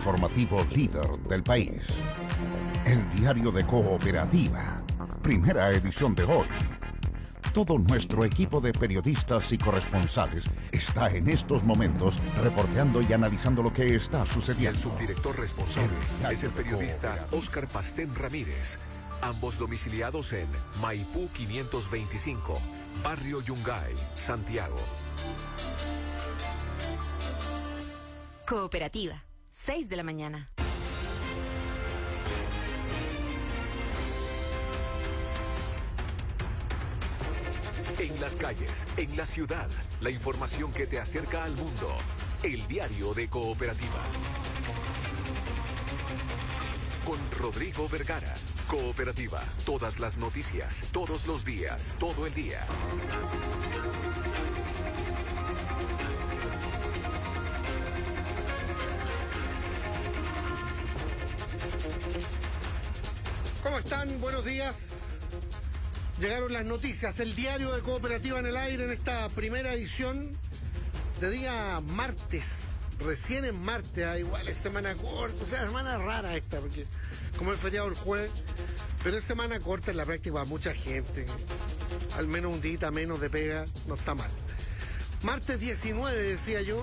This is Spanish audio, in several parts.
informativo líder del país. El Diario de Cooperativa, primera edición de hoy. Todo nuestro equipo de periodistas y corresponsales está en estos momentos reporteando y analizando lo que está sucediendo. El subdirector responsable es el periodista Óscar Pastén Ramírez, ambos domiciliados en Maipú 525, Barrio Yungay, Santiago. Cooperativa, 6 de la mañana. En las calles, en la ciudad, la información que te acerca al mundo. El Diario de Cooperativa. Con Rodrigo Vergara. Cooperativa. Todas las noticias, todos los días, todo el día. ¿Cómo están? Buenos días. Llegaron las noticias, el Diario de Cooperativa en el aire en esta primera edición de día martes, recién en martes, igual es semana corta, o sea, semana rara esta, porque como es feriado el jueves, pero es semana corta en la práctica para mucha gente, al menos un día menos de pega, no está mal. Martes 19, decía yo,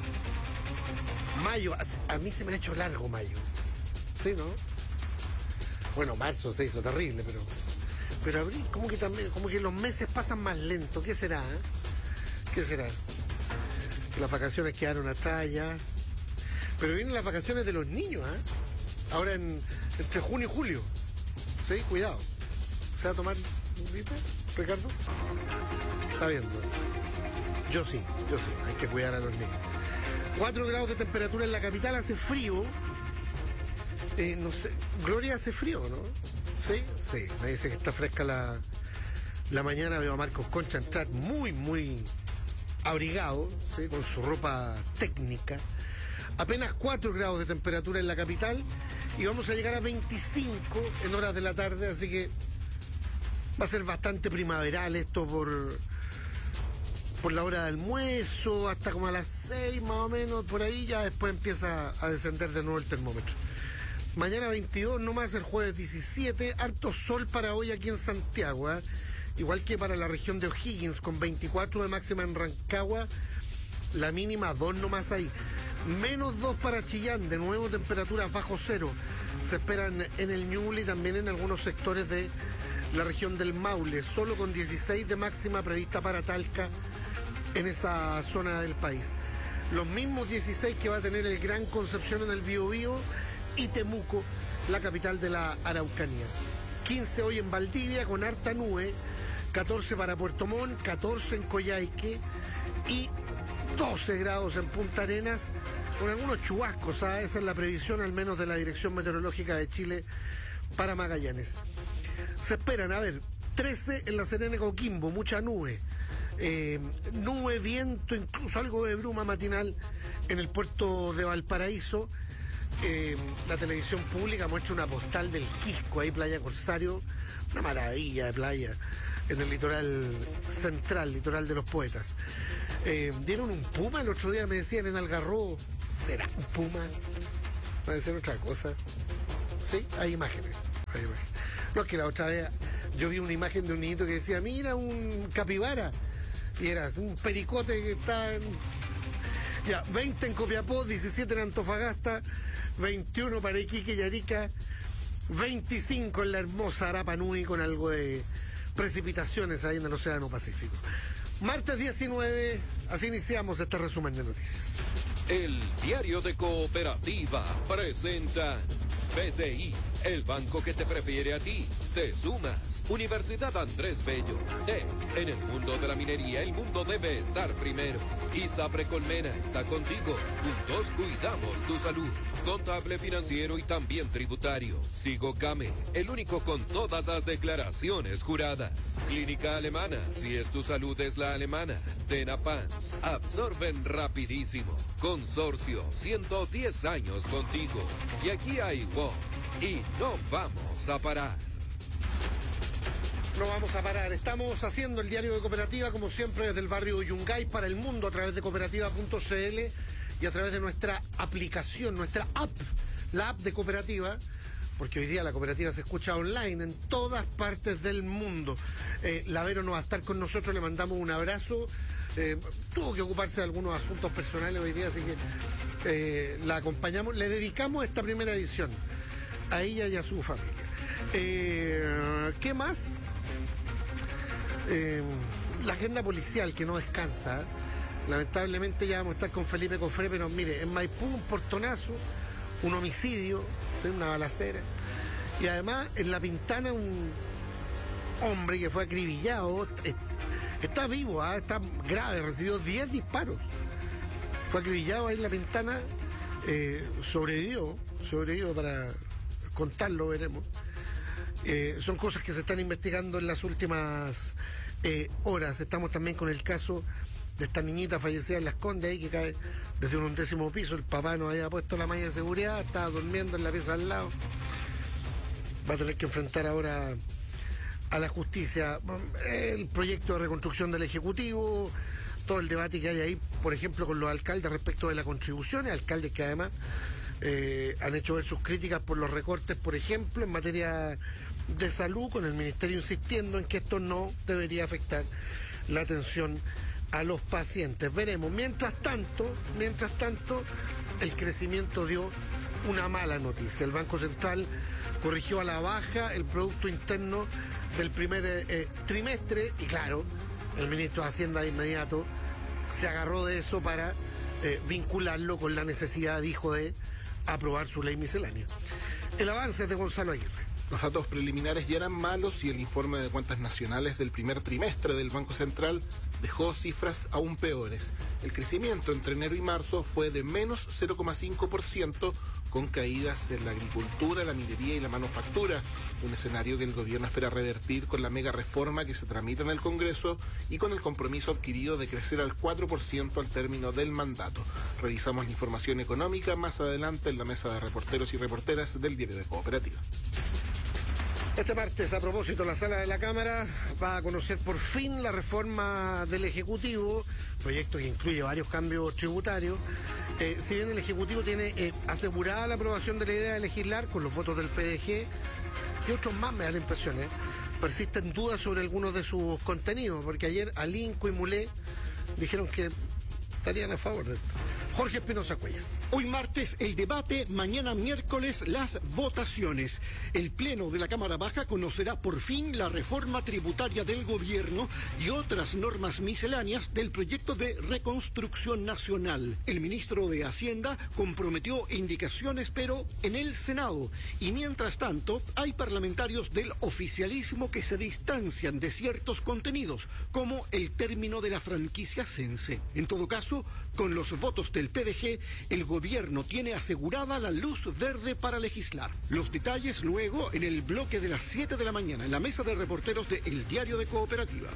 mayo, a mí se me ha hecho largo mayo, ¿sí, no? Bueno, marzo se hizo terrible, pero abril, como que también, como que los meses pasan más lento. ¿Qué será? ¿Qué será? Las vacaciones quedaron atrás ya. Pero vienen las vacaciones de los niños, ahora entre junio y julio. Sí, cuidado. ¿Se va a tomar un grito, Ricardo? Está viendo. Yo sí, hay que cuidar a los niños. 4 grados de temperatura en la capital, hace frío. No sé, Gloria, hace frío, ¿no? Sí, me dice que está fresca la mañana. Veo a Marcos Concha entrar muy abrigado, ¿sí? Con su ropa técnica. Apenas 4 grados de temperatura en la capital y vamos a llegar a 25 en horas de la tarde, así que va a ser bastante primaveral esto por la hora de almuerzo, hasta como a las 6 más o menos, por ahí ya después empieza a descender de nuevo el termómetro. Mañana 22, nomás el jueves 17, harto sol para hoy aquí en Santiago, igual que para la región de O'Higgins, con 24 de máxima en Rancagua, la mínima 2 nomás ahí. Menos 2 para Chillán, de nuevo temperaturas bajo cero. Se esperan en el Ñuble y también en algunos sectores de la región del Maule, solo con 16 de máxima prevista para Talca en esa zona del país. Los mismos 16 que va a tener el Gran Concepción en el Biobío y Temuco, la capital de la Araucanía. 15 hoy en Valdivia con harta nube, 14 para Puerto Montt, 14 en Coyhaique y 12 grados en Punta Arenas, con algunos chubascos, esa es la previsión al menos de la Dirección Meteorológica de Chile para Magallanes. Se esperan, 13 en La Serena y Coquimbo, mucha nube. Nube, viento, incluso algo de bruma matinal en el puerto de Valparaíso. La televisión pública muestra una postal del Quisco, ahí Playa Corsario, una maravilla de playa en el litoral central, litoral de los poetas. Dieron un puma el otro día, me decían en Algarrobo. ¿Será un puma? Va a ser otra cosa. Sí, hay imágenes. No, es que la otra vez yo vi una imagen de un niñito que decía, mira, un capibara, y era un pericote que está en... Ya, 20 en Copiapó, 17 en Antofagasta, 21 para Iquique y Arica, 25 en la hermosa Arapa Nui, con algo de precipitaciones ahí en el Océano Pacífico. Martes 19, así iniciamos este resumen de noticias. El Diario de Cooperativa presenta BCI, el banco que te prefiere a ti. Te sumas. Universidad Andrés Bello. En el mundo de la minería, el mundo debe estar primero. ISAPRE Colmena está contigo. Juntos cuidamos tu salud. Contable, financiero y también tributario. Sigo Game, el único con todas las declaraciones juradas. Clínica Alemana, si es tu salud es la alemana. Tenapans, absorben rapidísimo. Consorcio, 110 años contigo. Y aquí hay WOW. Y no vamos a parar. No vamos a parar. Estamos haciendo el Diario de Cooperativa, como siempre, desde el barrio Yungay para el mundo a través de cooperativa.cl y a través de nuestra aplicación, nuestra app, la app de Cooperativa, porque hoy día la cooperativa se escucha online en todas partes del mundo. La Vero no va a estar con nosotros, le mandamos un abrazo. Tuvo que ocuparse de algunos asuntos personales hoy día, así que la acompañamos, le dedicamos esta primera edición a ella y a su familia. ¿Qué más? La agenda policial que no descansa. Lamentablemente ya vamos a estar con Felipe Cofré, pero mire, en Maipú un portonazo, un homicidio, una balacera, y además en La Pintana un hombre que fue acribillado, está vivo, está grave, recibió 10 disparos, fue acribillado ahí en La Pintana, sobrevivió para contarlo, veremos. Son cosas que se están investigando en las últimas horas. Estamos también con el caso de esta niñita fallecida en Las Condes, ahí que cae desde un 11º piso. El papá no había puesto la malla de seguridad, estaba durmiendo en la pieza al lado. Va a tener que enfrentar ahora a la justicia el proyecto de reconstrucción del Ejecutivo, todo el debate que hay ahí, por ejemplo, con los alcaldes respecto de las contribuciones, alcaldes que además han hecho ver sus críticas por los recortes, por ejemplo, en materia de salud, con el Ministerio insistiendo en que esto no debería afectar la atención a los pacientes. Veremos. Mientras tanto, el crecimiento dio una mala noticia. El Banco Central corrigió a la baja el Producto Interno del primer trimestre y claro, el ministro de Hacienda de inmediato se agarró de eso para vincularlo con la necesidad, dijo, de aprobar su ley miscelánea. El avance es de Gonzalo Aguirre. Los datos preliminares ya eran malos y el informe de cuentas nacionales del primer trimestre del Banco Central dejó cifras aún peores. El crecimiento entre enero y marzo fue de menos 0,5%, con caídas en la agricultura, la minería y la manufactura, un escenario que el gobierno espera revertir con la mega reforma que se tramita en el Congreso y con el compromiso adquirido de crecer al 4% al término del mandato. Revisamos la información económica más adelante en la mesa de reporteros y reporteras del Diario de Cooperativa. Este martes, a propósito, la sala de la Cámara va a conocer por fin la reforma del Ejecutivo, proyecto que incluye varios cambios tributarios. Si bien el Ejecutivo tiene asegurada la aprobación de la idea de legislar con los votos del PDG y otros más, me da la impresión, persisten dudas sobre algunos de sus contenidos, porque ayer Alinco y Mulé dijeron que estarían a favor de esto. Jorge Espinosa Cuellar. Hoy martes el debate, mañana miércoles las votaciones. El Pleno de la Cámara Baja conocerá por fin la reforma tributaria del gobierno y otras normas misceláneas del proyecto de reconstrucción nacional. El ministro de Hacienda comprometió indicaciones, pero en el Senado. Y mientras tanto, hay parlamentarios del oficialismo que se distancian de ciertos contenidos, como el término de la franquicia Cense. En todo caso, con los votos del PDG, el gobierno tiene asegurada la luz verde para legislar. Los detalles luego en el bloque de las 7 de la mañana en la mesa de reporteros de El Diario de Cooperativa.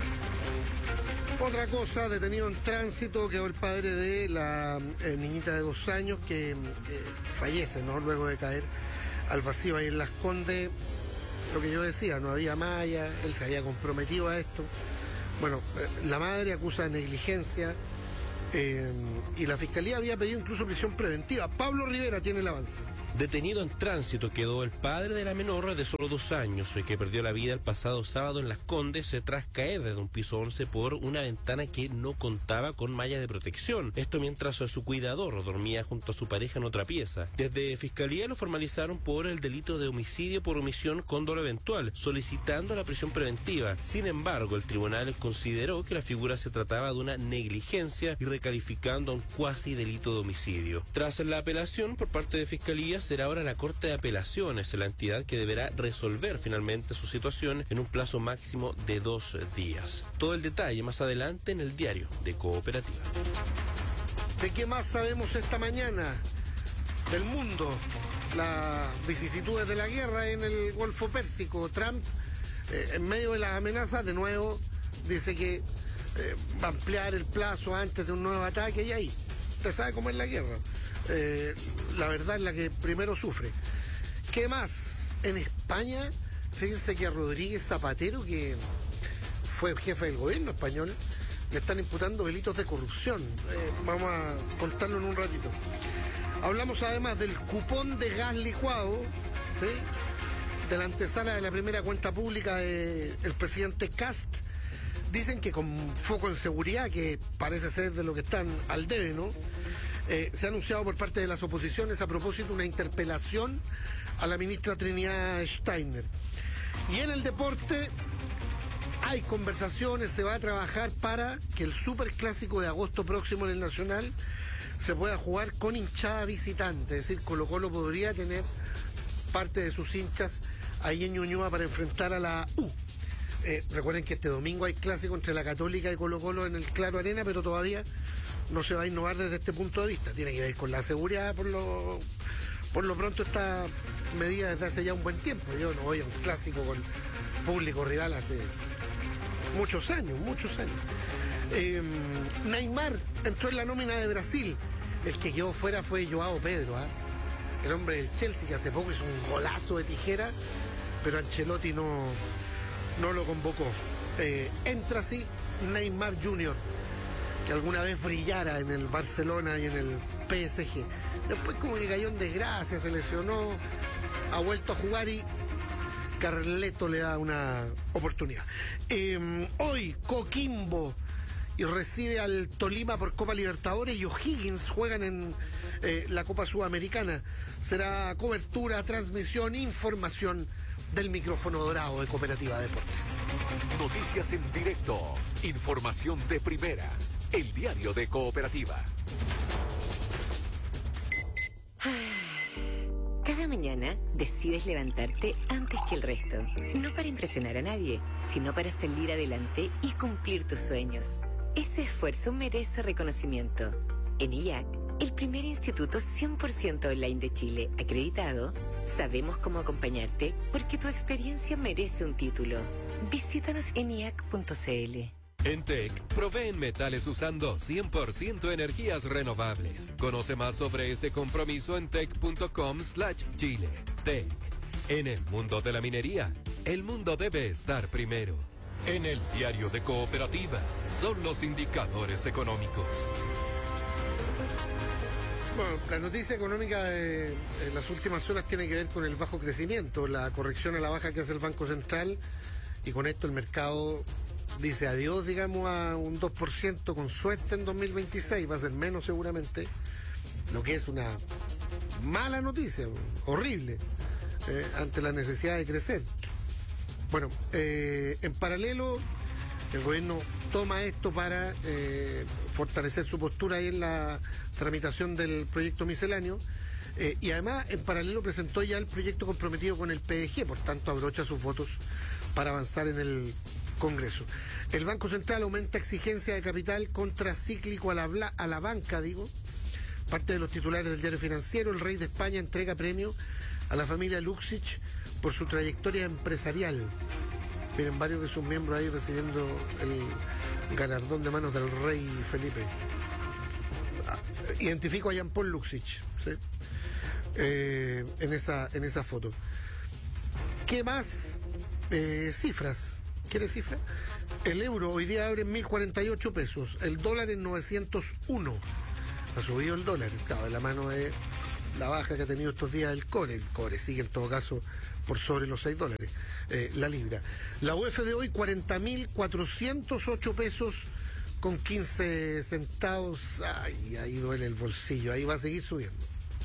Otra cosa, detenido en tránsito quedó el padre de la niñita de 2 años que fallece, ¿no? Luego de caer al vacío ahí en Las Condes. Lo que yo decía, no había malla, él se había comprometido a esto. Bueno, la madre acusa de negligencia. Y la Fiscalía había pedido incluso prisión preventiva. Pablo Rivera tiene el avance. Detenido en tránsito quedó el padre de la menor de solo 2 años, que perdió la vida el pasado sábado en Las Condes tras caer desde un piso 11 por una ventana que no contaba con malla de protección. Esto mientras su cuidador dormía junto a su pareja en otra pieza. Desde Fiscalía lo formalizaron por el delito de homicidio por omisión con dolo eventual, solicitando la prisión preventiva. Sin embargo, el tribunal consideró que la figura se trataba de una negligencia y recalificando a un cuasi delito de homicidio. Tras la apelación por parte de Fiscalía, será ahora la Corte de Apelaciones, la entidad que deberá resolver finalmente su situación en un plazo máximo de 2 días. Todo el detalle más adelante en el Diario de Cooperativa. ¿De qué más sabemos esta mañana? Del mundo, las vicisitudes de la guerra en el Golfo Pérsico. Trump, en medio de las amenazas, de nuevo dice que va a ampliar el plazo antes de un nuevo ataque y ahí, usted sabe cómo es la guerra. La verdad es la que primero sufre. ¿Qué más? En España, fíjense que a Rodríguez Zapatero, que fue jefe del gobierno español, le están imputando delitos de corrupción. Vamos a contarlo en un ratito. Hablamos además del cupón de gas licuado, ¿sí?, de la antesala de la primera cuenta pública del presidente Kast. Dicen que con foco en seguridad, que parece ser de lo que están al debe, ¿no? Se ha anunciado por parte de las oposiciones a propósito una interpelación a la ministra Trinidad Steiner. Y en el deporte hay conversaciones, se va a trabajar para que el superclásico de agosto próximo en el Nacional se pueda jugar con hinchada visitante, es decir, Colo-Colo podría tener parte de sus hinchas ahí en Ñuñoa para enfrentar a la U. Recuerden que este domingo hay clásico entre la Católica y Colo-Colo en el Claro Arena, pero todavía no se va a innovar desde este punto de vista. Tiene que ver con la seguridad, por lo pronto está medida desde hace ya un buen tiempo. Yo no voy a un clásico con público rival hace muchos años. Neymar entró en la nómina de Brasil. El que quedó fuera fue Joao Pedro, el hombre del Chelsea, que hace poco hizo un golazo de tijera, pero Ancelotti no lo convocó. Entra así Neymar Jr., que alguna vez brillara en el Barcelona y en el PSG. Después como que cayó en desgracia, se lesionó, ha vuelto a jugar y Carleto le da una oportunidad. Hoy Coquimbo y recibe al Tolima por Copa Libertadores y O'Higgins juegan en la Copa Sudamericana. Será cobertura, transmisión, información del micrófono dorado de Cooperativa Deportes. Noticias en directo, información de primera, el diario de Cooperativa. Cada mañana decides levantarte antes que el resto, no para impresionar a nadie, sino para salir adelante y cumplir tus sueños. Ese esfuerzo merece reconocimiento. En IAC, el primer instituto 100% online de Chile acreditado, sabemos cómo acompañarte porque tu experiencia merece un título. Visítanos en IAC.cl. En TEC, proveen metales usando 100% energías renovables. Conoce más sobre este compromiso en tec.com/Chile. TEC. En el mundo de la minería, el mundo debe estar primero. En el diario de Cooperativa, son los indicadores económicos. Bueno, la noticia económica en las últimas horas tiene que ver con el bajo crecimiento, la corrección a la baja que hace el Banco Central, y con esto el mercado dice adiós, digamos, a un 2% con suerte en 2026, va a ser menos seguramente, lo que es una mala noticia, horrible, ante la necesidad de crecer. Bueno, en paralelo, el gobierno toma esto para fortalecer su postura ahí en la tramitación del proyecto misceláneo, y además en paralelo presentó ya el proyecto comprometido con el PDG, por tanto abrocha sus votos para avanzar en el Congreso. El Banco Central aumenta exigencia de capital contracíclico a la banca, parte de los titulares del Diario Financiero. El rey de España entrega premio a la familia Luxich por su trayectoria empresarial. Miren, varios de sus miembros ahí recibiendo el galardón de manos del rey Felipe. Identifico a Jean-Paul Luxich, ¿sí? en esa foto. ¿Qué más? Cifras. ¿Quiere cifra? El euro hoy día abre en 1.048 pesos, el dólar en 901. Ha subido el dólar, claro, de la mano de la baja que ha tenido estos días el cobre. El cobre sigue en todo caso por sobre los $6, la libra. La UF de hoy 40.408 pesos con 15 centavos. Ay, ahí duele el bolsillo, ahí va a seguir subiendo.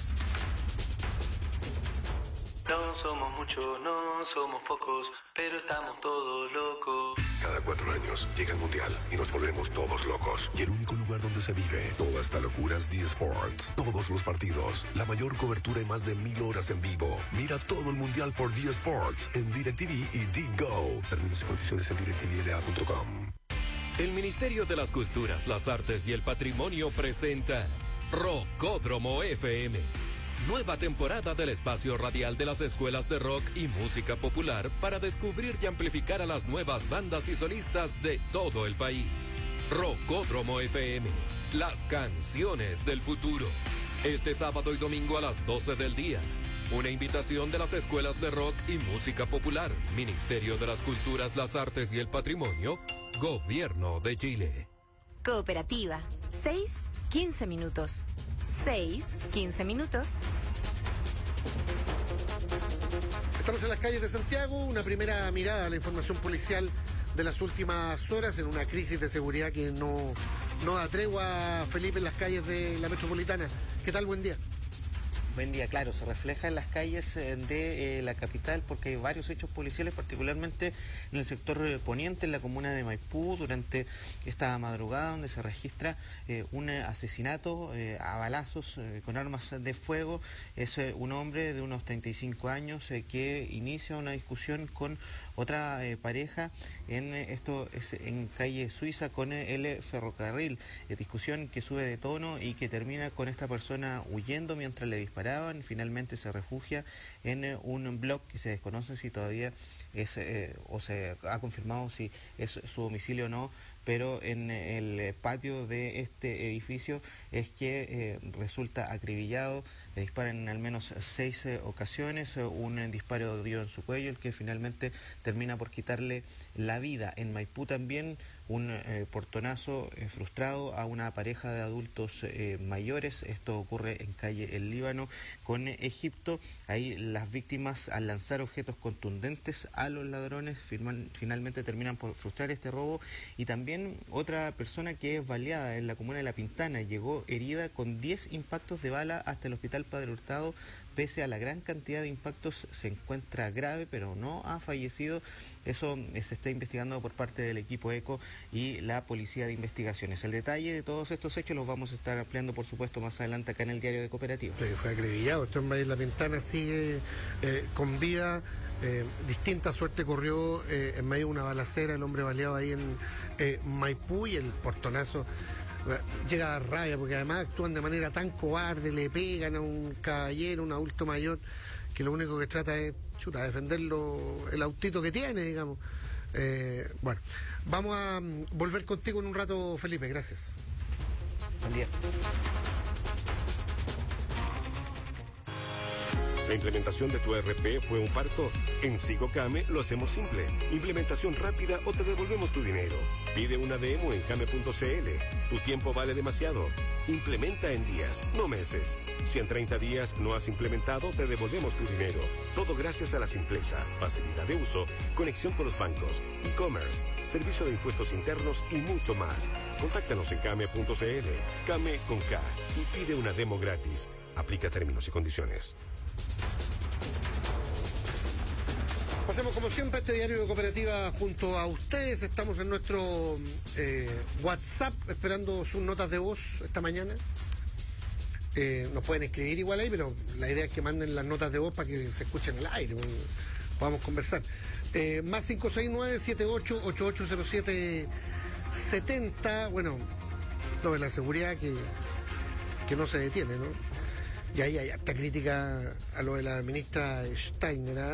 No somos muchos, no somos pocos, pero estamos todos locos. Cada 4 años llega el Mundial y nos volvemos todos locos. Y el único lugar donde se vive toda esta locura es D Sports. Todos los partidos, la mayor cobertura y más de 1000 horas en vivo. Mira todo el Mundial por D Sports en DirecTV y D-Go. Términos y condiciones en directvla.com. El Ministerio de las Culturas, las Artes y el Patrimonio presenta Rockódromo FM. Nueva temporada del espacio radial de las escuelas de rock y música popular para descubrir y amplificar a las nuevas bandas y solistas de todo el país. Rockódromo FM, las canciones del futuro. Este sábado y domingo a las 12 del día. Una invitación de las escuelas de rock y música popular, Ministerio de las Culturas, las Artes y el Patrimonio, Gobierno de Chile. Cooperativa. 6-15 minutos. 6-15 minutos. Estamos en las calles de Santiago, una primera mirada a la información policial de las últimas horas en una crisis de seguridad que no da tregua, Felipe, en las calles de la metropolitana. ¿Qué tal? Buen día. Buen día, claro, se refleja en las calles de la capital porque hay varios hechos policiales, particularmente en el sector poniente, en la comuna de Maipú, durante esta madrugada donde se registra un asesinato a balazos con armas de fuego. Es un hombre de unos 35 años que inicia una discusión con otra pareja en calle Suiza con el ferrocarril, discusión que sube de tono y que termina con esta persona huyendo mientras le disparaban. Finalmente se refugia en un blog que se desconoce si todavía es o se ha confirmado si es su domicilio o no, pero en el patio de este edificio es que resulta acribillado. Le disparan en al menos 6 ocasiones, un disparo dio en su cuello, el que finalmente termina por quitarle la vida. En Maipú también un portonazo frustrado a una pareja de adultos mayores. Esto ocurre en calle El Líbano con Egipto. Ahí las víctimas, al lanzar objetos contundentes a los ladrones, finalmente terminan por frustrar este robo. Y también otra persona que es baleada en la comuna de La Pintana, llegó herida con 10 impactos de bala hasta el hospital Padre Hurtado. Pese a la gran cantidad de impactos, se encuentra grave, pero no ha fallecido. Eso se está investigando por parte del equipo ECO y la Policía de Investigaciones. El detalle de todos estos hechos los vamos a estar ampliando, por supuesto, más adelante acá en el Diario de Cooperativa. Fue acribillado. Este hombre ahí en La Pintana sigue con vida. Distinta suerte corrió en medio de una balacera, el hombre baleado ahí en Maipú, y el portonazo llega a rabia porque además actúan de manera tan cobarde, le pegan a un caballero, un adulto mayor, que lo único que trata es defenderlo, el autito que tiene, digamos. Bueno, vamos a volver contigo en un rato, Felipe, gracias. Buen día. ¿La implementación de tu ERP fue un parto? En SigoCame lo hacemos simple. Implementación rápida o te devolvemos tu dinero. Pide una demo en came.cl. Tu tiempo vale demasiado. Implementa en días, no meses. Si en 30 días no has implementado, te devolvemos tu dinero. Todo gracias a la simpleza, facilidad de uso, conexión con los bancos, e-commerce, servicio de impuestos internos y mucho más. Contáctanos en came.cl. Came con K y pide una demo gratis. Aplica términos y condiciones. Pasemos como siempre a este Diario de Cooperativa junto a ustedes. Estamos en nuestro WhatsApp esperando sus notas de voz esta mañana. Nos pueden escribir igual ahí, pero la idea es que manden las notas de voz para que se escuchen al aire, podamos conversar. Más 569-78880770. Bueno, lo de la seguridad que no se detiene, ¿no? Y ahí hay harta crítica a lo de la ministra Steiner,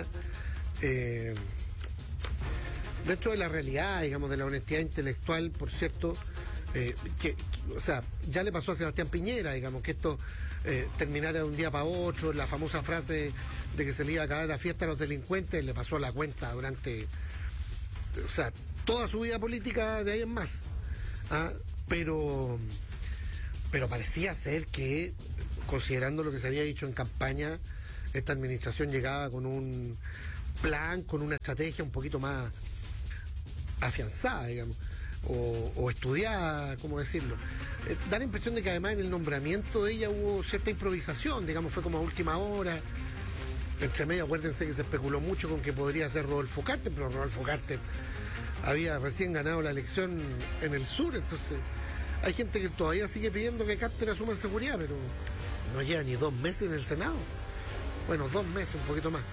dentro de la realidad, digamos, de la honestidad intelectual, por cierto, o sea, ya le pasó a Sebastián Piñera, digamos, que esto terminara de un día para otro. La famosa frase de que se le iba a acabar la fiesta a los delincuentes le pasó a la cuenta durante, o sea, toda su vida política de ahí en más. Pero parecía ser que, considerando lo que se había dicho en campaña, esta administración llegaba con un plan, con una estrategia un poquito más afianzada, digamos, o estudiada, ¿cómo decirlo? Da la impresión de que además en el nombramiento de ella hubo cierta improvisación, digamos, fue como a última hora. Entre medio, acuérdense que se especuló mucho con que podría ser Rodolfo Carter, pero Rodolfo Carter había recién ganado la elección en el sur, entonces hay gente que todavía sigue pidiendo que Carter asuma en seguridad, pero no lleva ni 2 meses en el Senado. Bueno, 2 meses, un poquito más.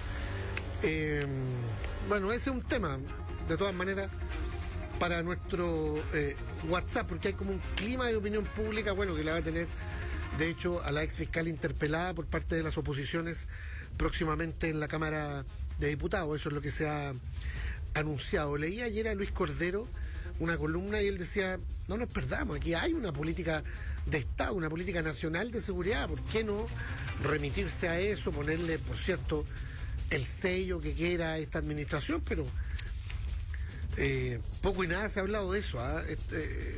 Bueno, ese es un tema, de todas maneras, para nuestro WhatsApp, porque hay como un clima de opinión pública, bueno, que la va a tener, de hecho, a la ex fiscal interpelada por parte de las oposiciones próximamente en la Cámara de Diputados. Eso es lo que se ha anunciado. Leí ayer a Luis Cordero una columna y él decía, no nos perdamos, aquí hay una política de Estado, una política nacional de seguridad, ¿por qué no remitirse a eso, ponerle, por cierto, el sello que quiera esta administración? Pero poco y nada se ha hablado de eso,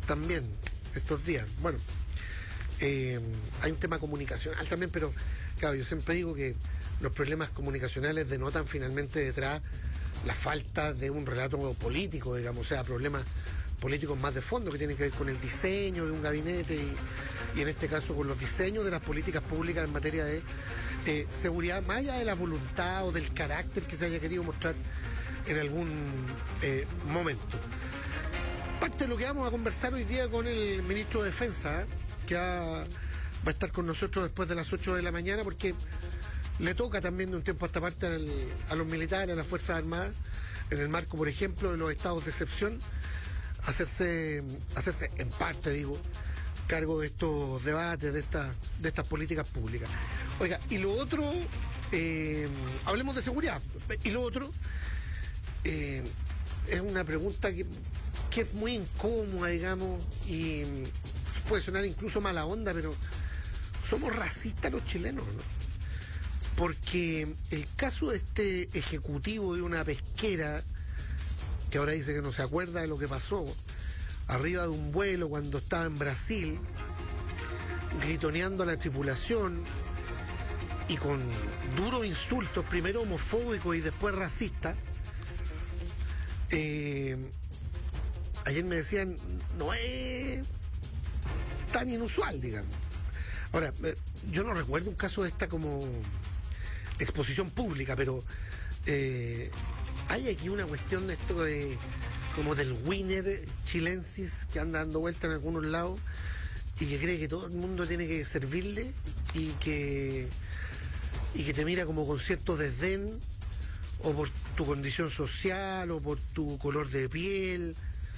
también estos días. Bueno, hay un tema comunicacional también, pero claro, yo siempre digo que los problemas comunicacionales denotan finalmente detrás la falta de un relato político, digamos, o sea, problemas políticos más de fondo que tienen que ver con el diseño de un gabinete y en este caso con los diseños de las políticas públicas en materia de seguridad, más allá de la voluntad o del carácter que se haya querido mostrar en algún momento. Parte de lo que vamos a conversar hoy día con el ministro de Defensa, que va a estar con nosotros después de las 8 de la mañana, porque le toca también de un tiempo a esta parte a los militares, a las Fuerzas Armadas, en el marco, por ejemplo, de los estados de excepción, hacerse en parte, digo, cargo de estos debates, de estas políticas públicas. Oiga, y lo otro, hablemos de seguridad, y lo otro es una pregunta que es muy incómoda, digamos, y puede sonar incluso mala onda, pero somos racistas los chilenos, ¿no? Porque el caso de este ejecutivo de una pesquera, que ahora dice que no se acuerda de lo que pasó, arriba de un vuelo cuando estaba en Brasil, gritoneando a la tripulación y con duros insultos, primero homofóbicos y después racistas. Ayer me decían, no es tan inusual, digamos. Ahora, yo no recuerdo un caso de esta como exposición pública, pero hay aquí una cuestión de esto de como del winner chilensis que anda dando vuelta en algunos lados y que cree que todo el mundo tiene que servirle y que te mira como con cierto desdén, o por tu condición social o por tu color de piel.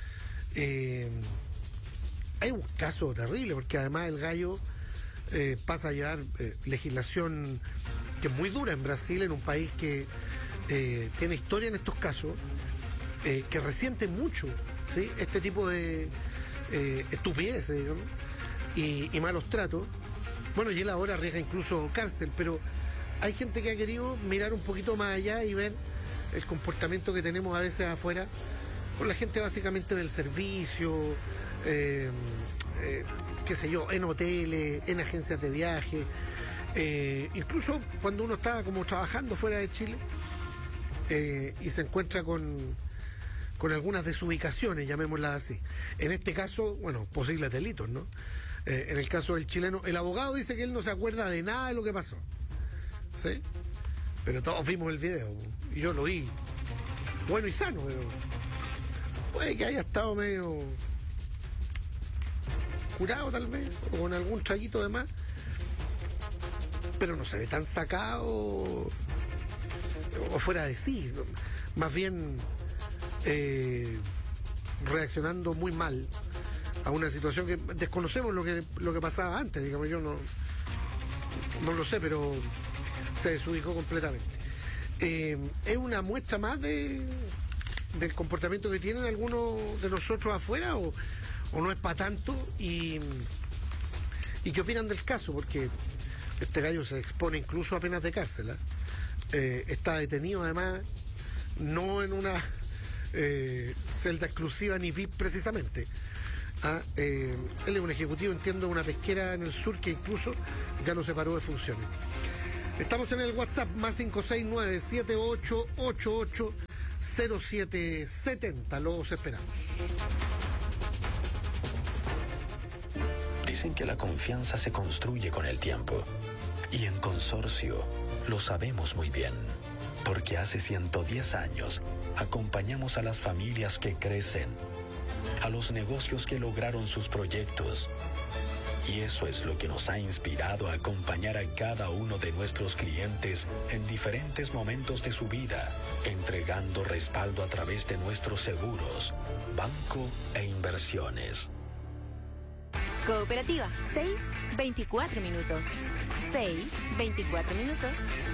Hay un caso terrible porque además el gallo pasa a llevar legislación que es muy dura en Brasil, en un país que tiene historia en estos casos, que resiente mucho, ¿sí?, este tipo de estupideces, digamos, y malos tratos. Bueno, y él ahora arriesga incluso cárcel, pero hay gente que ha querido mirar un poquito más allá y ver el comportamiento que tenemos a veces afuera con la gente básicamente del servicio, qué sé yo, en hoteles, en agencias de viaje, incluso cuando uno está como trabajando fuera de Chile y se encuentra con algunas desubicaciones, llamémoslas así. En este caso, bueno, posibles delitos, ¿no? En el caso del chileno, el abogado dice que él no se acuerda de nada de lo que pasó, ¿sí? Pero todos vimos el video y yo lo vi bueno y sano, pero puede que haya estado medio curado tal vez, o con algún traguito de más, pero no se ve tan sacado o fuera de sí, más bien reaccionando muy mal a una situación que desconocemos lo que pasaba antes, digamos. Yo no lo sé, pero se desubicó completamente. ¿Es una muestra más del comportamiento que tienen algunos de nosotros afuera o no es para tanto? ¿Y qué opinan del caso? Porque este gallo se expone incluso a penas de cárcel, está detenido además no en una celda exclusiva ni VIP precisamente. Él es un ejecutivo, entiendo, de una pesquera en el sur que incluso ya lo separó de funciones. Estamos en el WhatsApp más 569-7888-0770. Los esperamos. Dicen que la confianza se construye con el tiempo. Y en Consorcio lo sabemos muy bien. Porque hace 110 años acompañamos a las familias que crecen, a los negocios que lograron sus proyectos. Y eso es lo que nos ha inspirado a acompañar a cada uno de nuestros clientes en diferentes momentos de su vida, entregando respaldo a través de nuestros seguros, banco e inversiones. Cooperativa, 6:24 minutos. 6:24 minutos.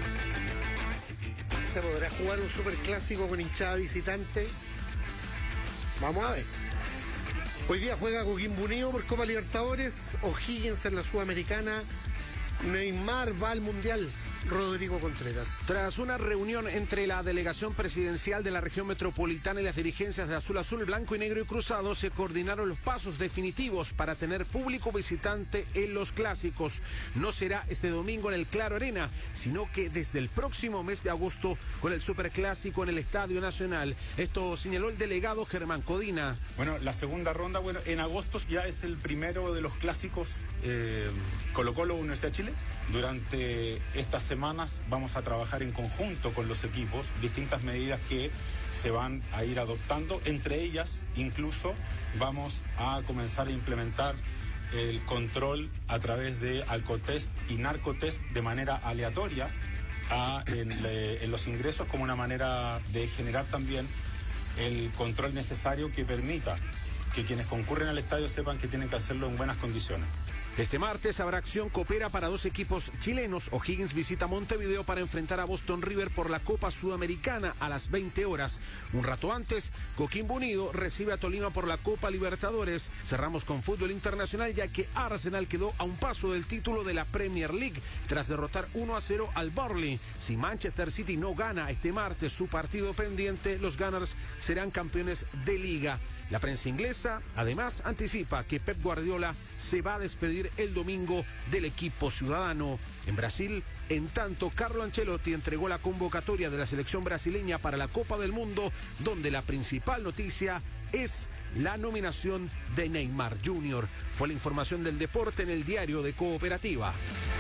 ¿Se podrá jugar un superclásico con hinchada visitante? Vamos a ver. Hoy día juega Coquimbo Unido por Copa Libertadores, O'Higgins en la Sudamericana, Neymar va al Mundial. Rodrigo Contreras. Tras una reunión entre la delegación presidencial de la región metropolitana y las dirigencias de Azul Azul, Blanco y Negro y Cruzado, se coordinaron los pasos definitivos para tener público visitante en los clásicos. No será este domingo en el Claro Arena, sino que desde el próximo mes de agosto con el Superclásico en el Estadio Nacional. Esto señaló el delegado Germán Codina. Bueno, la segunda ronda, en agosto ya es el primero de los clásicos Colo-Colo Universidad de Chile. Durante estas semanas vamos a trabajar en conjunto con los equipos distintas medidas que se van a ir adoptando. Entre ellas, incluso, vamos a comenzar a implementar el control a través de alcotest y narcotest de manera aleatoria en los ingresos, como una manera de generar también el control necesario que permita que quienes concurren al estadio sepan que tienen que hacerlo en buenas condiciones. Este martes habrá acción copera para dos equipos chilenos. O'Higgins visita Montevideo para enfrentar a Boston River por la Copa Sudamericana a las 20 horas. Un rato antes, Coquimbo Unido recibe a Tolima por la Copa Libertadores. Cerramos con fútbol internacional, ya que Arsenal quedó a un paso del título de la Premier League tras derrotar 1-0 al Burnley. Si Manchester City no gana este martes su partido pendiente, los Gunners serán campeones de liga. La prensa inglesa, además, anticipa que Pep Guardiola se va a despedir el domingo del equipo ciudadano. En Brasil, en tanto, Carlo Ancelotti entregó la convocatoria de la selección brasileña para la Copa del Mundo, donde la principal noticia es la nominación de Neymar Jr. Fue la información del deporte en el diario de Cooperativa.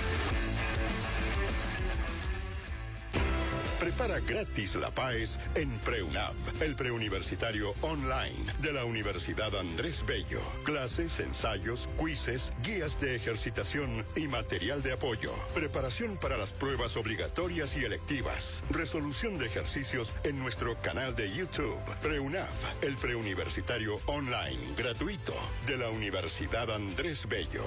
Prepara gratis la PAES en PreUNAV, el preuniversitario online de la Universidad Andrés Bello. Clases, ensayos, quizzes, guías de ejercitación y material de apoyo. Preparación para las pruebas obligatorias y electivas. Resolución de ejercicios en nuestro canal de YouTube. PreUNAV, el preuniversitario online gratuito de la Universidad Andrés Bello.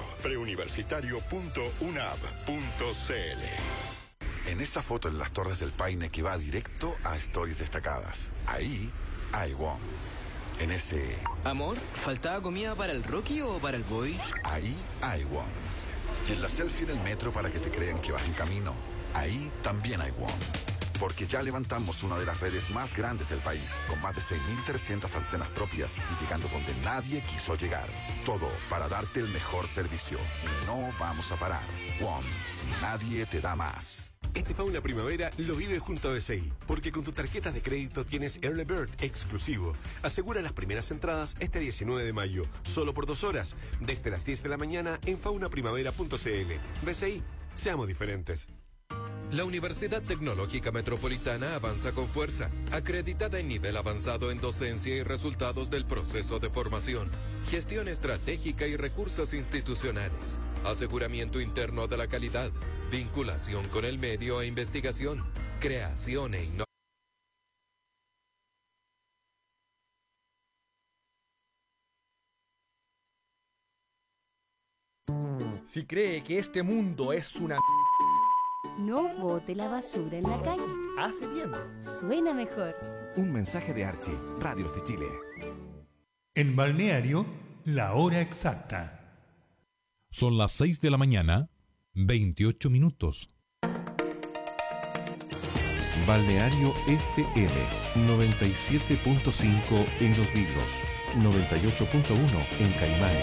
preuniversitario.unav.cl. En esa foto en las Torres del Paine que va directo a Stories Destacadas. Ahí hay Wong. En ese... Amor, ¿faltaba comida para el Rocky o para el Boy? Ahí hay Wong. Y en la selfie en el metro para que te crean que vas en camino. Ahí también hay Wong. Porque ya levantamos una de las redes más grandes del país, con más de 6.300 antenas propias y llegando donde nadie quiso llegar. Todo para darte el mejor servicio. Y no vamos a parar. Wong. Nadie te da más. Este Fauna Primavera lo vive junto a BCI, porque con tu tarjeta de crédito tienes Early Bird exclusivo. Asegura las primeras entradas este 19 de mayo, solo por 2 horas, desde las 10 de la mañana en faunaprimavera.cl. BCI, seamos diferentes. La Universidad Tecnológica Metropolitana avanza con fuerza, acreditada en nivel avanzado en docencia y resultados del proceso de formación, gestión estratégica y recursos institucionales, aseguramiento interno de la calidad, vinculación con el medio e investigación, creación e innovación. Si cree que este mundo es una... No bote la basura en la calle. Hace bien. Suena mejor. Un mensaje de Archie, Radios de Chile. En Balneario, la hora exacta. Son las 6 de la mañana, 28 minutos. Balneario FM 97.5 en Los Vilos, 98.1 en Caimanes